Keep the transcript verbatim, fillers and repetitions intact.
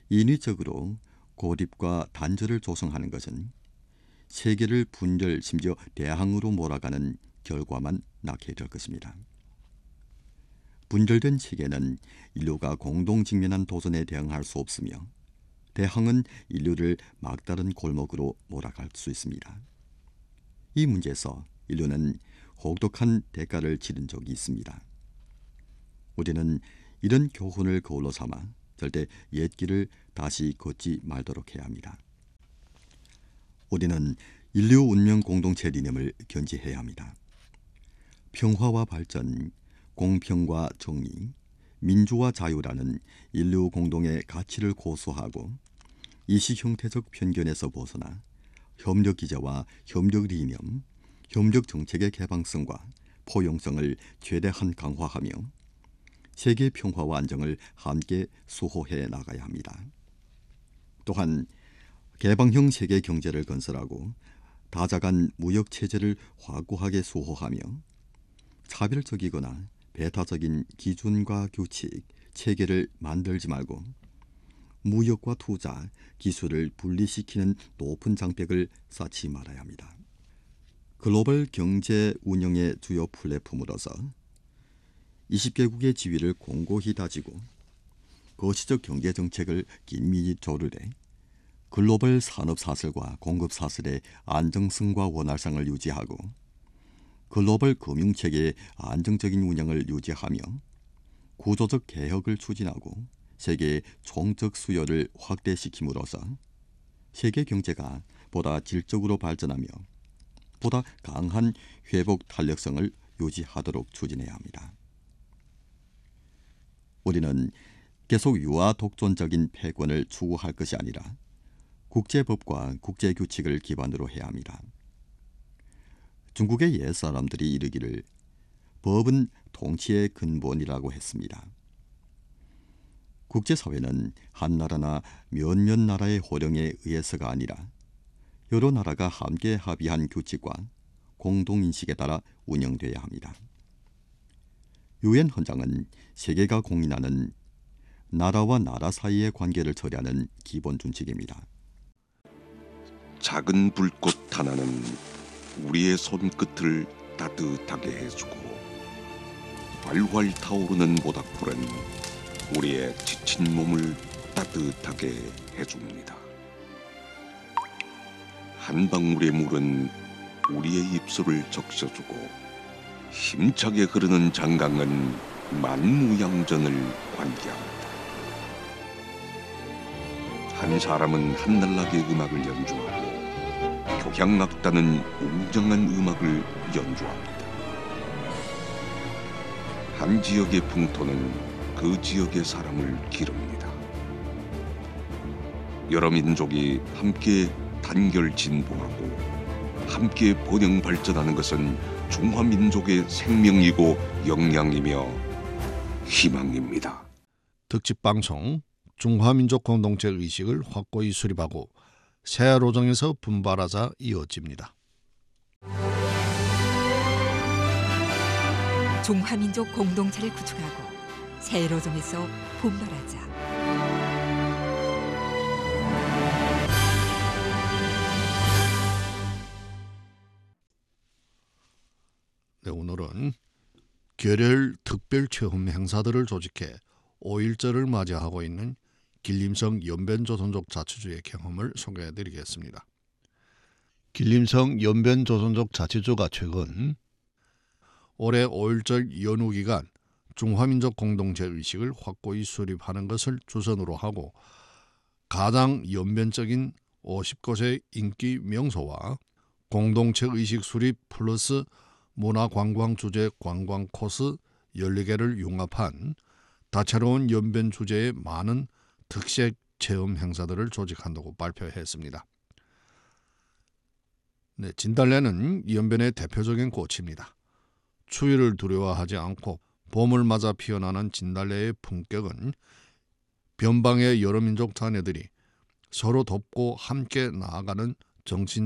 인위적으로 고립과 단절을 조성하는 것은 세계를 분절 심지어 대항으로 몰아가는 결과만 낳게 될 것입니다. 분절된 세계는 인류가 공동 직면한 도전에 대응할 수 없으며 대항은 인류를 막다른 골목으로 몰아갈 수 있습니다. 이 문제에서 인류는 혹독한 대가를 치른 적이 있습니다. 우리는 이런 교훈을 거울로 삼아 절대 옛 길을 다시 걷지 말도록 해야 합니다. 우리는 인류 운명 공동체理念을 견지해야 합니다. 평화와 발전, 공평과 정의, 민주와 자유라는 인류 공동의 가치를 고수하고 이식 형태적 편견에서 벗어나 협력 기제와 협력理念, 협력 정책의 개방성과 포용성을 최대한 강화하며 세계 평화와 안정을 함께 수호해 나가야 합니다. 또한 개방형 세계 경제를 건설하고 다자간 무역 체제를 확고하게 수호하며 차별적이거나 배타적인 기준과 규칙, 체계를 만들지 말고 무역과 투자, 기술을 분리시키는 높은 장벽을 쌓지 말아야 합니다. 글로벌 경제 운영의 주요 플랫폼으로서 이십 개국의 지위를 공고히 다지고 거시적 경제 정책을 긴밀히 조율해 글로벌 산업 사슬과 공급 사슬의 안정성과 원활성을 유지하고 글로벌 금융체계의 안정적인 운영을 유지하며 구조적 개혁을 추진하고 세계의 총적 수요를 확대시킴으로써 세계 경제가 보다 질적으로 발전하며 보다 강한 회복 탄력성을 유지하도록 추진해야 합니다. 우리는 계속 유아 독존적인 패권을 추구할 것이 아니라 국제법과 국제규칙을 기반으로 해야 합니다. 중국의 옛사람들이 이르기를 법은 통치의 근본이라고 했습니다. 국제사회는 한 나라나 몇몇 나라의 호령에 의해서가 아니라 여러 나라가 함께 합의한 규칙과 공동인식에 따라 운영돼야 합니다. 유엔 헌장은 세계가 공인하는 나라와 나라 사이의 관계를 처리하는 기본 준칙입니다. 작은 불꽃 하나는 우리의 손끝을 따뜻하게 해주고 활활 타오르는 모닥불은 우리의 지친 몸을 따뜻하게 해줍니다. 한 방울의 물은 우리의 입술을 적셔주고 힘차게 흐르는 장강은 만무양전을 관계합니다. 한 사람은 한날나게 음악을 연주하고 교향악단은 웅장한 음악을 연주합니다. 한 지역의 풍토는 그 지역의 사람을 기릅니다. 여러 민족이 함께 단결 진보하고 함께 번영 발전하는 것은 중화민족의 생명이고 역량이며 희망입니다. 특집방송 중화민족 공동체 의식을 확고히 수립하고 새 로정에서 분발하자 이어집니다. 중화민족 공동체를 구축하고 새 로정에서 분발하자. 네, 오늘은 결혈 특별 체험 행사들을 조직해 오일절을 맞이하고 있는 길림성 연변조선족 자치주의 경험을 소개해드리겠습니다. 길림성 연변조선족 자치주가 최근 올해 오일절 연휴 기간 중화민족 공동체 의식을 확고히 수립하는 것을 주선으로 하고 가장 연변적인 오십 곳의 인기 명소와 공동체 의식 수립 플러스 문화관광 주제 관광 코스 열네 개를 융합한 다채로운 연변 주제의 많은 특색 체험 행사들을 조직한다고 발표했습니다. 네, 진달래는 연변의 대표적인 꽃입니다. 추위를 두려워하지 않고 봄을 맞아 피어나는 진달래의 품격은 변방의 여러 민족 자녀들이 서로 돕고 함께 나아가는 정신